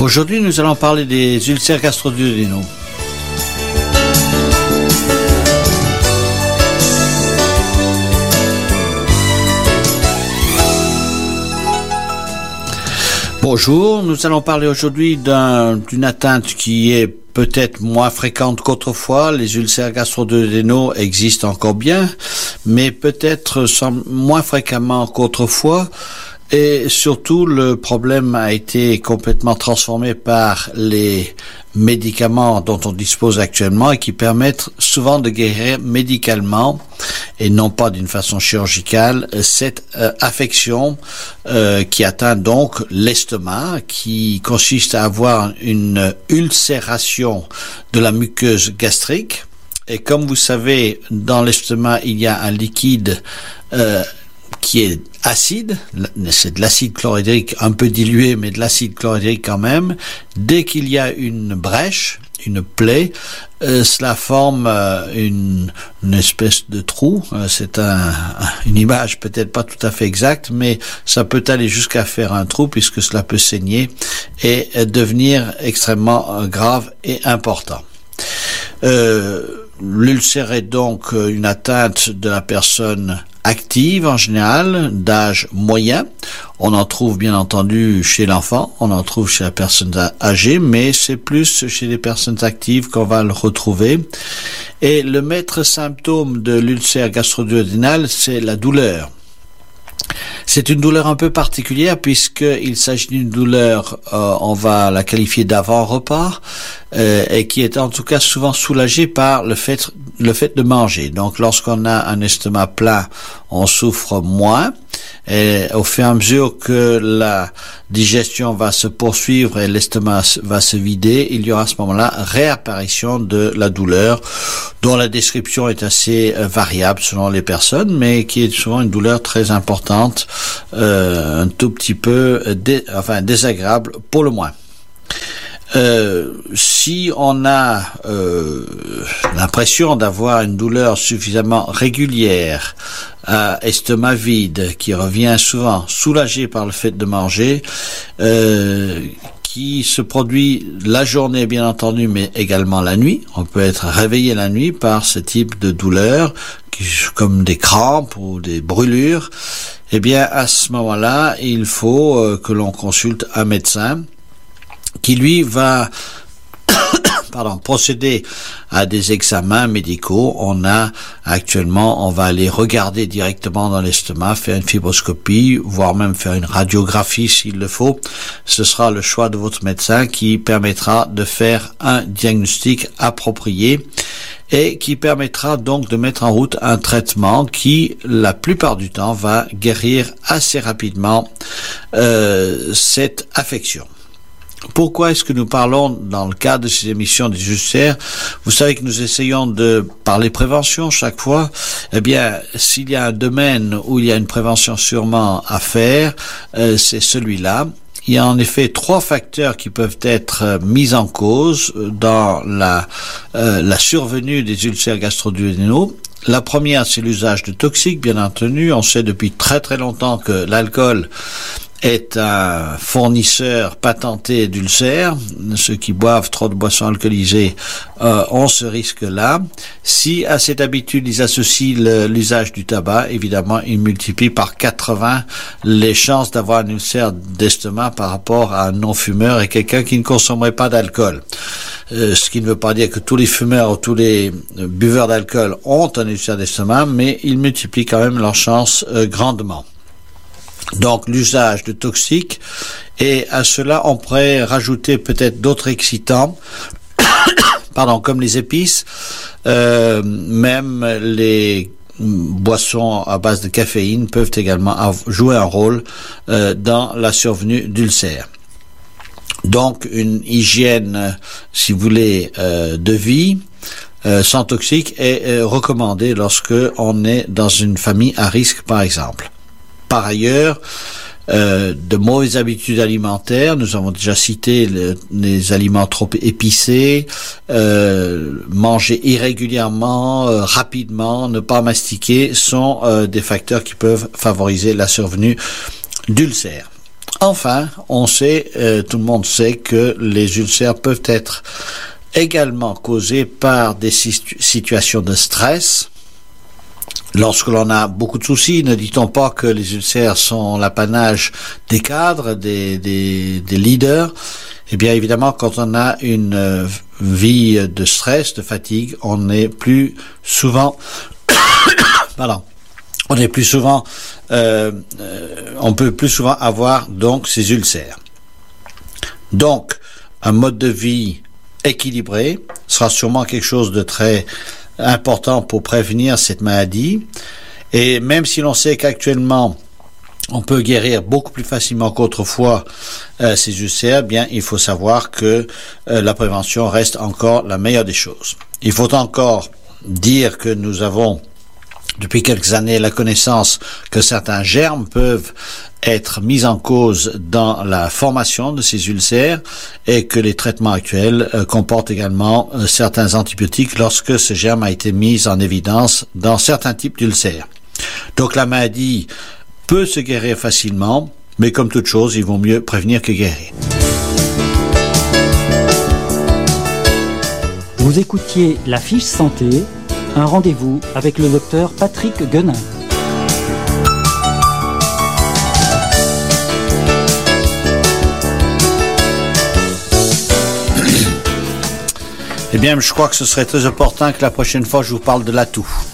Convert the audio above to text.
Aujourd'hui, nous allons parler des ulcères gastro-duodénaux. Bonjour, nous allons parler aujourd'hui d'une atteinte qui est peut-être moins fréquente qu'autrefois. Les ulcères gastro-duodénaux existent encore bien, mais peut-être moins fréquemment qu'autrefois. Et surtout, le problème a été complètement transformé par les médicaments dont on dispose actuellement et qui permettent souvent de guérir médicalement et non pas d'une façon chirurgicale cette affection qui atteint donc l'estomac, qui consiste à avoir une ulcération de la muqueuse gastrique. Et comme vous savez, dans l'estomac, il y a un liquide qui est acide, c'est de l'acide chlorhydrique un peu dilué, mais de l'acide chlorhydrique quand même. Dès qu'il y a une brèche, une plaie, cela forme une espèce de trou. C'est une image peut-être pas tout à fait exacte, mais ça peut aller jusqu'à faire un trou puisque cela peut saigner et devenir extrêmement grave et important. L'ulcère est donc une atteinte de la personne active en général, d'âge moyen. On en trouve bien entendu chez l'enfant, on en trouve chez la personne âgée, mais c'est plus chez les personnes actives qu'on va le retrouver. Et le maître symptôme de l'ulcère gastro-duodénal, c'est la douleur. C'est une douleur un peu particulière puisqu'il s'agit d'une douleur, on va la qualifier d'avant-repas, et qui est en tout cas souvent soulagée par le fait de manger. Donc lorsqu'on a un estomac plein, on souffre moins. Et au fur et à mesure que la digestion va se poursuivre et l'estomac va se vider, il y aura à ce moment-là réapparition de la douleur, dont la description est assez variable selon les personnes, mais qui est souvent une douleur très importante, un tout petit peu désagréable pour le moins. Si on a l'impression d'avoir une douleur suffisamment régulière à estomac vide, qui revient souvent soulagée par le fait de manger, qui se produit la journée bien entendu, mais également la nuit. On peut être réveillé la nuit par ce type de douleur, comme des crampes ou des brûlures. Eh bien, à ce moment-là, il faut que l'on consulte un médecin qui lui va procéder à des examens médicaux. On va aller regarder directement dans l'estomac, faire une fibroscopie, voire même faire une radiographie s'il le faut. Ce sera le choix de votre médecin qui permettra de faire un diagnostic approprié et qui permettra donc de mettre en route un traitement qui, la plupart du temps, va guérir assez rapidement cette affection. Pourquoi est-ce que nous parlons dans le cadre de ces émissions des ulcères? Vous savez que nous essayons de parler prévention chaque fois. Eh bien, s'il y a un domaine où il y a une prévention sûrement à faire, c'est celui-là. Il y a en effet 3 facteurs qui peuvent être mis en cause dans la survenue des ulcères gastro-duodénaux. La première, c'est l'usage de toxiques, bien entendu. On sait depuis très très longtemps que l'alcool est un fournisseur patenté d'ulcères. Ceux qui boivent trop de boissons alcoolisées ont ce risque-là. Si à cette habitude ils associent l'usage du tabac, évidemment, ils multiplient par 80 les chances d'avoir un ulcère d'estomac par rapport à un non-fumeur et quelqu'un qui ne consommerait pas d'alcool. Ce qui ne veut pas dire que tous les fumeurs ou tous les buveurs d'alcool ont un ulcère d'estomac, mais ils multiplient quand même leurs chances grandement. Donc l'usage de toxiques, et à cela on pourrait rajouter peut-être d'autres excitants, comme les épices, même les boissons à base de caféine peuvent également jouer un rôle dans la survenue d'ulcères. Donc une hygiène, si vous voulez, de vie sans toxiques est recommandée lorsque on est dans une famille à risque, par exemple. Par ailleurs, de mauvaises habitudes alimentaires, nous avons déjà cité les aliments trop épicés, manger irrégulièrement, rapidement, ne pas mastiquer, sont des facteurs qui peuvent favoriser la survenue d'ulcères. Enfin, on sait, tout le monde sait que les ulcères peuvent être également causés par des situations de stress. Lorsque l'on a beaucoup de soucis, ne dit-on pas que les ulcères sont l'apanage des cadres, des leaders? Eh bien, évidemment, quand on a une vie de stress, de fatigue, on est plus souvent, on peut plus souvent avoir donc ces ulcères. Donc, un mode de vie équilibré sera sûrement quelque chose de très important pour prévenir cette maladie. Et même si l'on sait qu'actuellement on peut guérir beaucoup plus facilement qu'autrefois ces ulcères, bien il faut savoir que la prévention reste encore la meilleure des choses. Il faut encore dire que nous avons depuis quelques années la connaissance que certains germes peuvent être mis en cause dans la formation de ces ulcères et que les traitements actuels comportent également certains antibiotiques lorsque ce germe a été mis en évidence dans certains types d'ulcères. Donc la maladie peut se guérir facilement, mais comme toute chose, il vaut mieux prévenir que guérir. Vous écoutiez La Fiche Santé, un rendez-vous avec le docteur Patrick Guenin. Eh bien, je crois que ce serait très opportun que la prochaine fois, je vous parle de l'atout.